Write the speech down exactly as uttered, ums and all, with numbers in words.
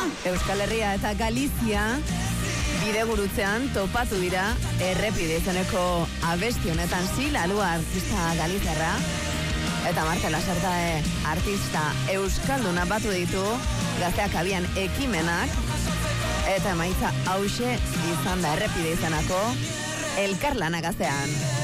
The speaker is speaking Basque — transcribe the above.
Euskal Herria eta Galizia bidegurutzean topatu dira errepide izeneko abesti honetan Sila Alua artista galizarra eta Marta Lasarte artista euskalduna batu ditu gazteak abian ekimenak eta emaitza hauxe izan da errepide izanako elkarlana gaztean.